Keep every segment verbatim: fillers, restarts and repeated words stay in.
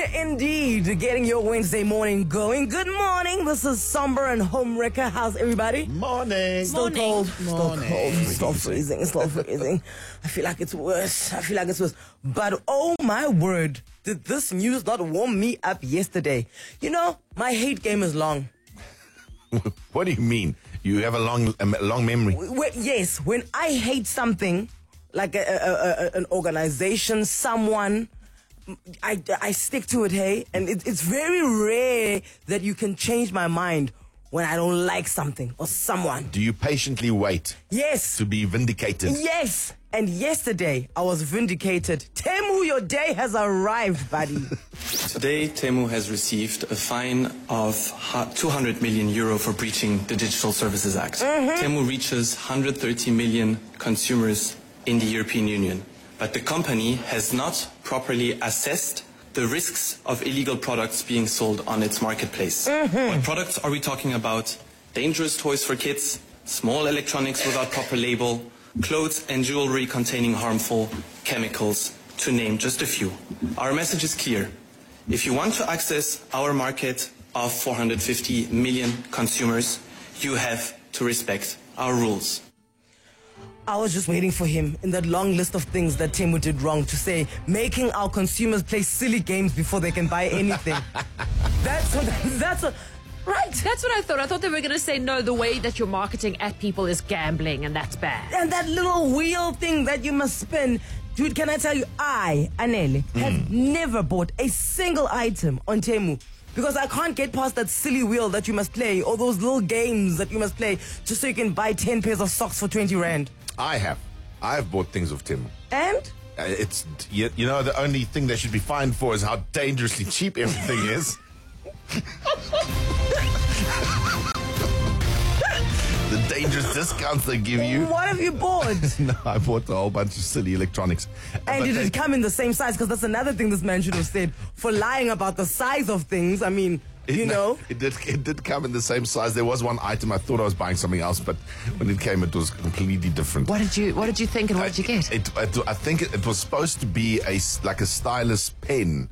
indeed. Getting your Wednesday morning going. Good morning. This is Somber and Homewrecker. How's everybody? Morning. Still morning. cold. Morning. Still cold. Still freezing. Still freezing. I feel like it's worse. I feel like it's worse. But oh my word, did this news not warm me up yesterday? You know, my hate game is long. What do you mean? You have a long, a long memory. When, yes, when I hate something, like a, a, a, an organization, someone, I, I stick to it, hey? And it, it's very rare that you can change my mind when I don't like something or someone. Do you patiently wait Yes. to be vindicated? Yes. And yesterday, I was vindicated. Temu, your day has arrived, buddy. Today, Temu has received a fine of two hundred million euro for breaching the Digital Services Act. Mm-hmm. Temu reaches one hundred thirty million consumers in the European Union, but the company has not properly assessed the risks of illegal products being sold on its marketplace. Mm-hmm. What products are we talking about? Dangerous toys for kids, small electronics without proper label, clothes and jewelry containing harmful chemicals, to name just a few. Our message is clear. If you want to access our market of four hundred fifty million consumers, you have to respect our rules. I was just waiting for him in that long list of things that Temu did wrong to say, making our consumers play silly games before they can buy anything. That's what, that's what, right. That's what I thought. I thought they were going to say, no, the way that you're marketing at people is gambling, and that's bad. And that little wheel thing that you must spin. Dude, can I tell you, I, Anele, mm. have never bought a single item on Temu. Because I can't get past that silly wheel that you must play, or those little games that you must play, just so you can buy ten pairs of socks for twenty rand. I have. I have bought things of Temu. And? Uh, it's, you, you know, the only thing they should be fined for is how dangerously cheap everything is. The dangerous discounts they give you. What have you bought? No, I bought a whole bunch of silly electronics. And but did they, it come in the same size? Because that's another thing this man should have said. For lying about the size of things, I mean, you it, know. It did, it did come in the same size. There was one item I thought I was buying something else, but when it came, it was completely different. What did you What did you think, and what did you get? It, it, I think it, it was supposed to be a like a stylus pen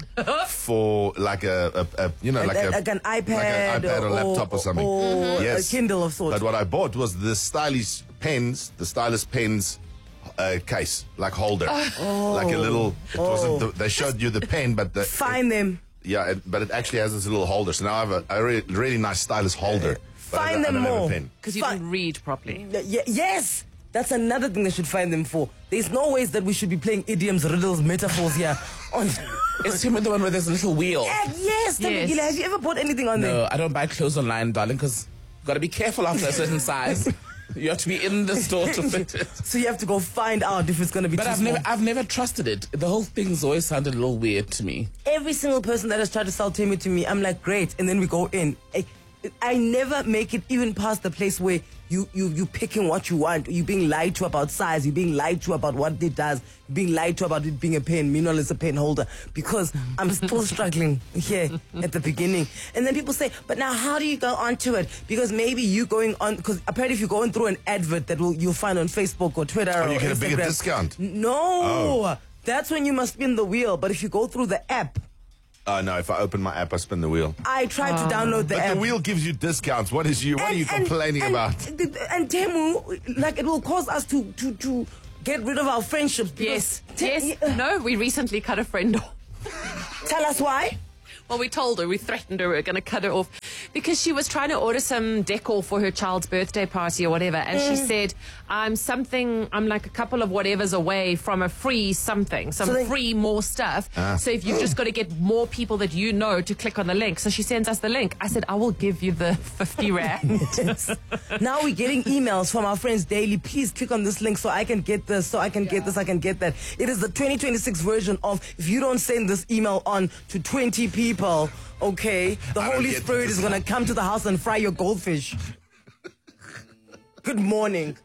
for like a, a, a you know like, like, a, like an iPad, like an iPad or, or laptop or something, or mm-hmm. yes. a Kindle of sorts. But what I bought was the stylus pens, the stylus pens. Uh, case like holder, oh. like a little. It oh. wasn't. The, they showed you the pen, but the find it, them. Yeah, it, but it actually has this little holder. So now I have a, a really, really nice stylus holder. Uh, find I, them I more because you Fi- didn't read properly. Y- yes, that's another thing they should find them for. There's no ways that we should be playing idioms, riddles, metaphors here. On Is Tim the one where there's a little wheel? Yeah, yes, yes. Gila, have you ever bought anything on no, there? No, I don't buy clothes online, darling, because you've got to be careful after a certain size. You have to be in the store to fit it. So you have to go find out if it's going to be but too I've small. never, I've never trusted it. The whole thing's always sounded a little weird to me. Every single person that has tried to sell Temu to me, I'm like, great. And then we go in. I, I never make it even past the place where you, you, you picking what you want. You're being lied to about size. You're being lied to about what it does. You're being lied to about it being a pen. Meanwhile, it's a pen holder. Because I'm still struggling here at the beginning. And then people say, but now how do you go onto it? Because maybe you going on, because apparently if you're going through an advert that will, you'll find on Facebook or Twitter oh, or you get Instagram. a bigger discount. No. Oh. That's when you must spin the wheel. But if you go through the app, Oh, uh, no, if I open my app, I spin the wheel. I tried oh. to download the but app. But the wheel gives you discounts. What is you? What and, are you and, complaining and, about? And, and Temu, like, it will cause us to, to, to get rid of our friendships. Yes, yes. Uh, no, we recently cut a friend off. Tell us why. Well, we told her, we threatened her we were going to cut her off because she was trying to order some decor for her child's birthday party or whatever. And mm. she said, I'm something, I'm like a couple of whatevers away from a free something, some so they, free more stuff. Uh, so if you've just got to get more people that you know to click on the link. So she sends us the link. I said, I will give you the fifty rand. Yes. Now we're getting emails from our friends daily. Please click on this link so I can get this, so I can yeah. get this, I can get that. It is the twenty twenty-six version of if you don't send this email on to twenty people, okay, the Holy Spirit is going to come to the house and fry your goldfish. Good morning.